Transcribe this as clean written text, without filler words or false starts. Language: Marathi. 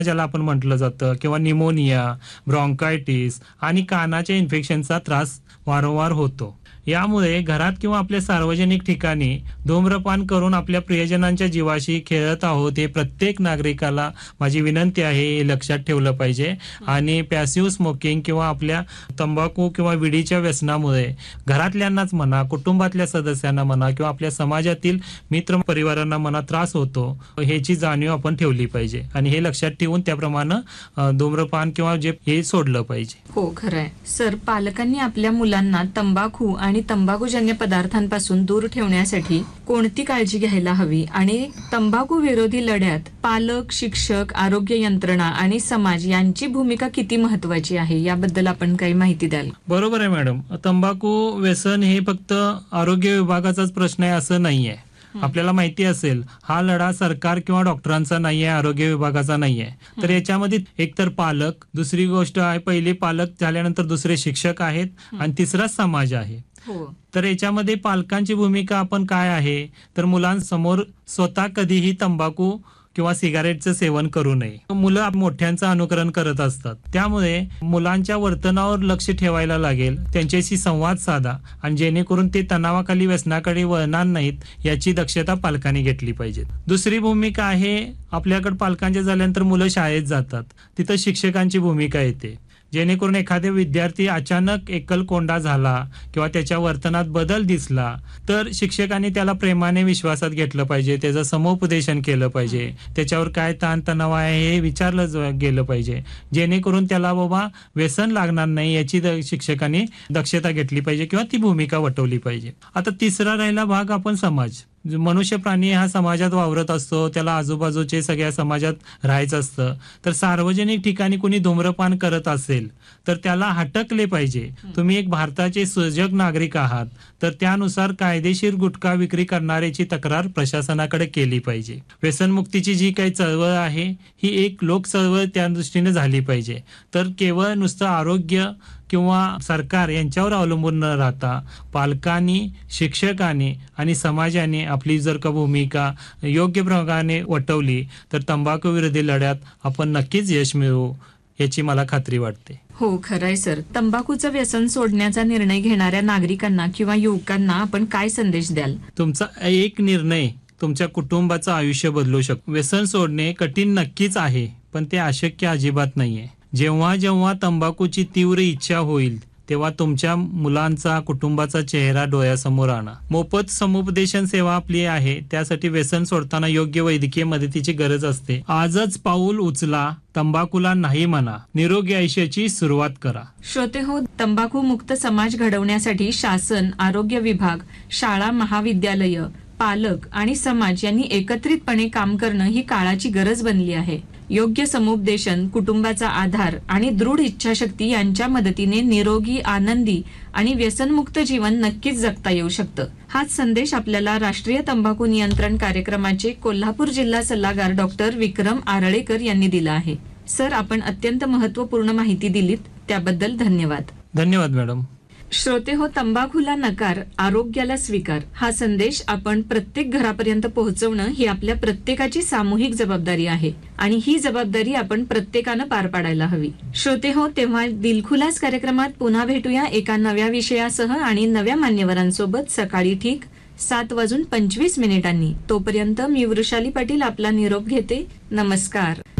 ज्याला आपण म्हटलं जातं, किंवा निमोनिया, ब्रॉन्कायटिस आणि कानाच्या इन्फेक्शनचा त्रास वारंवार होतो. यामुळे घरात किंवा आपल्या सार्वजनिक ठिकाणी धूम्रपान करून आपल्या प्रियजनांच्या जीवाशी खेळत आहोत हे प्रत्येक नागरिकाला माझी विनंती आहे, हे लक्षात ठेवलं पाहिजे. आणि पॅसिव्ह स्मोकिंग किंवा आपल्या तंबाखू किंवा विडीच्या व्यसनामुळे घरातल्यांनाच म्हणा, कुटुंबातल्या सदस्यांना म्हणा किंवा आपल्या समाजातील मित्र परिवारांना म्हणा त्रास होतो, ह्याची जाणीव आपण ठेवली पाहिजे आणि हे लक्षात ठेवून त्याप्रमाणे धूम्रपान किंवा जे हे सोडलं पाहिजे. हो, खरंय सर. पालकांनी आपल्या मुलांना तंबाखू आणि तंबाखूजन्य पदार्थांपासून दूर ठेवण्यासाठी कोणती काळजी घ्यायला हवी आणि तंबाखू विरोधी लढ्यात पालक, शिक्षक, आरोग्य यंत्रणा आणि समाज यांची भूमिका किती महत्वाची आहे, याबद्दल आपण काही माहिती द्याल? बरोबर आहे मॅडम. तंबाखू व्यसन हे फक्त आरोग्य विभागाचाच प्रश्न आहे असं नाहीये. आपल्याला माहिती असेल, हा लढा सरकार किंवा डॉक्टरांचा नाहीये, आरोग्य विभागाचा नाहीये. तर याच्यामध्ये एकतर पालक, दुसरी गोष्ट आहे, पहिले पालक झाल्यानंतर दुसरे शिक्षक आहेत आणि तिसरा समाज आहे. तर याच्यामध्ये पालकांची भूमिका आपण काय आहे, तर मुलांसमोर स्वतः कधीही तंबाखू किंवा सिगारेटचं सेवन करू नये. मुलं मोठ्यांचं अनुकरण करत असतात, त्यामुळे मुलांच्या वर्तनावर लक्ष ठेवायला लागेल, त्यांच्याशी संवाद साधा आणि जेणेकरून ते तणावाखाली व्यसनाकडे वळणार नाहीत याची दक्षता पालकांनी घेतली पाहिजे. दुसरी भूमिका आहे, आपल्याकडे पालकांचे झाल्यानंतर मुलं शाळेत जातात, तिथं शिक्षकांची भूमिका येते. जेणेकरून एखादे विद्यार्थी अचानक एकलकोंडा झाला किंवा त्याच्या वर्तनात बदल दिसला तर शिक्षकांनी त्याला प्रेमाने विश्वासात घेतलं पाहिजे, त्याचं समुपदेशन केलं पाहिजे, त्याच्यावर काय ताणतणाव आहे हे विचारलं गेलं पाहिजे, जेणेकरून त्याला बाबा व्यसन लागणार नाही याची शिक्षकांनी दक्षता घेतली पाहिजे किंवा ती भूमिका वठवली पाहिजे. आता तिसरा राहिला भाग आपण समाज. मनुष्य प्राणी हा समाजात वावरत असतो, त्याला आजूबाजूचे सगळ्या समाजात राहायचं असतं. तर सार्वजनिक ठिकाणी कुणी धूम्रपान करत असेल तर त्याला हटकले पाहिजे. तुम्ही एक भारताचे सजग नागरिक आहात, तर त्यानुसार कायदेशीर गुटखा विक्री करणाऱ्याची तक्रार प्रशासनाकडे केली पाहिजे. व्यसनमुक्तीची जी काही चळवळ आहे ही एक लोक चळवळ त्या दृष्टीने झाली पाहिजे. तर केवळ नुसतं आरोग्य किंवा सरकार यांच्यावर अवलंबून न राहता पालकांनी, शिक्षकांनी आणि समाजाने आपली जर का भूमिका योग्य प्रकारे वटवली तर तंबाखू विरोधी लढ्यात आपण नक्कीच यश मिळवू याची मला खात्री वाटते. हो, खरंय सर. तंबाखूचं व्यसन सोडण्याचा निर्णय घेणाऱ्या नागरिकांना किंवा युवकांना आपण काय संदेश द्याल? तुमचा एक निर्णय तुमच्या कुटुंबाचं आयुष्य बदलू शकतो. व्यसन सोडणे कठीण नक्कीच आहे, पण ते अशक्य अजिबात नाहीये. जेव्हा जेव्हा तंबाखूची तीव्र इच्छा होईल तेव्हा तुमच्या मुलांचा, कुटुंबाचा चेहरा डोळ्यासमोर आणा. मोफत समुपदेशन सेवा आपली आहे, त्यासाठी व्यसन सोडताना योग्य वैद्यकीय मदतीची गरज असते. आजच पाऊल उचला, तंबाखूला नाही म्हणा, निरोगी आयुष्याची सुरुवात करा. श्रोते हो, तंबाखू मुक्त समाज घडवण्यासाठी शासन, आरोग्य विभाग, शाळा, महाविद्यालय, पालक आणि समाज यांनी एकत्रितपणे काम करणं ही काळाची गरज बनली आहे. योग्य समुपदेशन, कुटुंबाचा आधार आणि दृढ इच्छाशक्ती यांच्या मदतीने निरोगी, आनंदी आणि व्यसनमुक्त जीवन नक्कीच जगता येऊ शकतं. हाच संदेश आपल्याला राष्ट्रीय तंबाखू नियंत्रण कार्यक्रमाचे कोल्हापूर जिल्हा सल्लागार डॉक्टर विक्रम आरळेकर यांनी दिला आहे. सर, आपण अत्यंत महत्त्वपूर्ण माहिती दिलीत, त्याबद्दल धन्यवाद. धन्यवाद मॅडम. श्रोते हो, तंबाखूला नकार, आरोग्याला स्वीकार हा संदेश आपण प्रत्येक घरापर्यंत पोहोचवणं ही आपल्या प्रत्येकाची सामूहिक जबाबदारी आहे आणि ही जबाबदारी आपण प्रत्येकानं पार पाडायला हवी. श्रोते हो, तेव्हा दिलखुलास कार्यक्रमात पुन्हा भेटूया एका नव्या विषयासह आणि नव्या मान्यवरांसोबत सकाळी ठीक 7:25 तोपर्यंत मी वृषाली पाटील आपला निरोप घेते. नमस्कार.